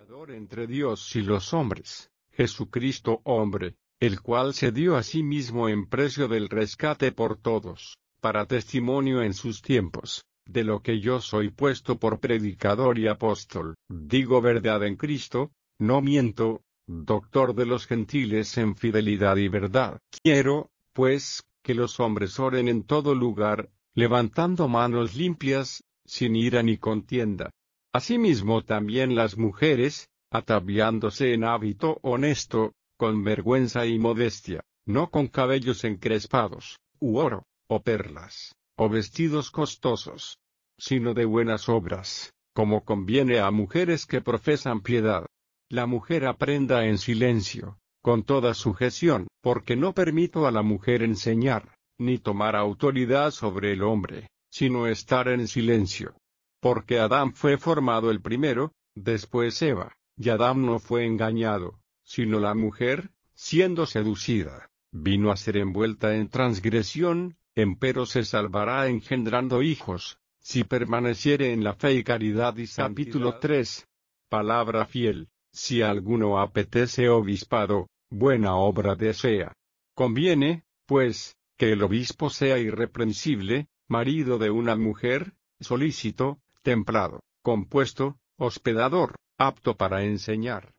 Entre Dios y los hombres, Jesucristo hombre, el cual se dio a sí mismo en precio del rescate por todos, para testimonio en sus tiempos, de lo que yo soy puesto por predicador y apóstol. Digo verdad en Cristo, no miento, doctor de los gentiles en fidelidad y verdad. Quiero, pues, que los hombres oren en todo lugar, levantando manos limpias, sin ira ni contienda. Asimismo también las mujeres, ataviándose en hábito honesto, con vergüenza y modestia, no con cabellos encrespados, u oro, o perlas, o vestidos costosos, sino de buenas obras, como conviene a mujeres que profesan piedad. La mujer aprenda en silencio, con toda sujeción, porque no permito a la mujer enseñar, ni tomar autoridad sobre el hombre, sino estar en silencio. Porque Adán fue formado el primero, después Eva, y Adán no fue engañado, sino la mujer, siendo seducida, vino a ser envuelta en transgresión, empero se salvará engendrando hijos, si permaneciere en la fe y caridad. Y capítulo 3. Palabra fiel, si alguno apetece obispado, buena obra desea. Conviene, pues, que el obispo sea irreprensible, marido de una mujer, solícito, templado, compuesto, hospedador, apto para enseñar,